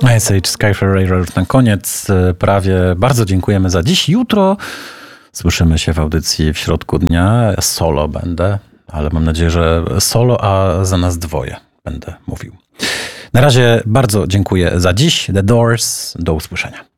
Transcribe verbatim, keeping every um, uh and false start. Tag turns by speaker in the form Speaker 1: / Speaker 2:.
Speaker 1: Ice Age Skyfall Railroad na koniec prawie. Bardzo dziękujemy za dziś. Jutro słyszymy się w audycji w środku dnia. Solo będę, ale mam nadzieję, że solo, a za nas dwoje będę mówił. Na razie bardzo dziękuję za dziś. The Doors. Do usłyszenia.